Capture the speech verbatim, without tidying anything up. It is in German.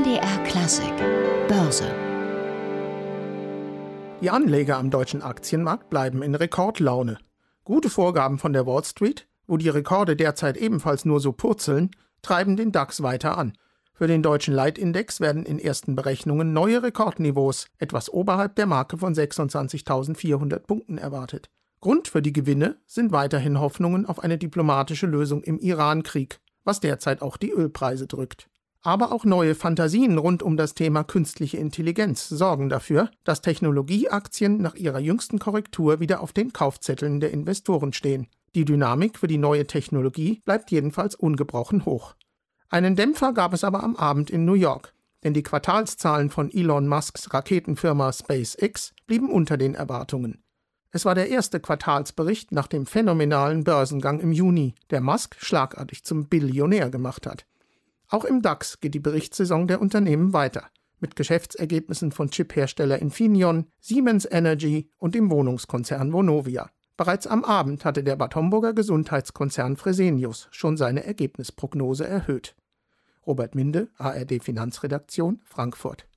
D R Klassik Börse. Die Anleger am deutschen Aktienmarkt bleiben in Rekordlaune. Gute Vorgaben von der Wall Street, wo die Rekorde derzeit ebenfalls nur so purzeln, treiben den DAX weiter an. Für den deutschen Leitindex werden in ersten Berechnungen neue Rekordniveaus, etwas oberhalb der Marke von sechsundzwanzigtausendvierhundert Punkten erwartet. Grund für die Gewinne sind weiterhin Hoffnungen auf eine diplomatische Lösung im Iran-Krieg, was derzeit auch die Ölpreise drückt. Aber auch neue Fantasien rund um das Thema künstliche Intelligenz sorgen dafür, dass Technologieaktien nach ihrer jüngsten Korrektur wieder auf den Kaufzetteln der Investoren stehen. Die Dynamik für die neue Technologie bleibt jedenfalls ungebrochen hoch. Einen Dämpfer gab es aber am Abend in New York, denn die Quartalszahlen von Elon Musks Raketenfirma SpaceX blieben unter den Erwartungen. Es war der erste Quartalsbericht nach dem phänomenalen Börsengang im Juni, der Musk schlagartig zum Billionär gemacht hat. Auch im DAX geht die Berichtssaison der Unternehmen weiter, mit Geschäftsergebnissen von Chiphersteller Infineon, Siemens Energy und dem Wohnungskonzern Vonovia. Bereits am Abend hatte der Bad Homburger Gesundheitskonzern Fresenius schon seine Ergebnisprognose erhöht. Robert Minde, A R D Finanzredaktion, Frankfurt.